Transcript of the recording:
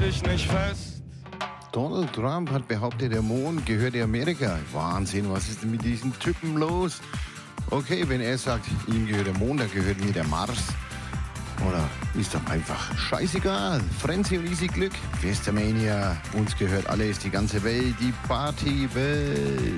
dich nicht fest. Donald Trump hat behauptet, der Mond gehört Amerika. Wahnsinn, was ist denn mit diesem Typen los? Okay, wenn er sagt, ihm gehört der Mond, dann gehört mir der Mars. Oder ist doch einfach scheißegal. Frenzy und Easy Glück, Festermania. Uns gehört alles, die ganze Welt, die Partywelt.